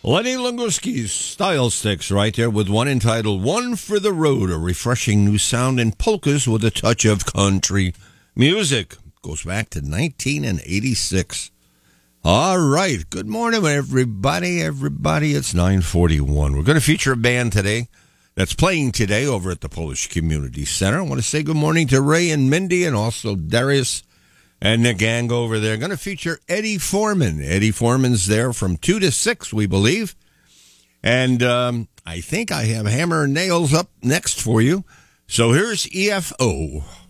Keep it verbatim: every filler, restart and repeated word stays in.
Lenny Linguski's Style Sticks right there with one entitled One for the Road, a refreshing new sound in polkas with a touch of country music. Goes back to nineteen eighty-six. All right. Good morning, everybody. Everybody, it's nine forty-one. We're going to feature a band today that's playing today over at the Polish Community Center. I want to say good morning to Ray and Mindy and also Darius and the gang over there. Going to feature Eddie Foreman. Eddie Foreman's there from two to six, we believe. And um, I think I have Hammer and Nails up next for you. So here's E F O.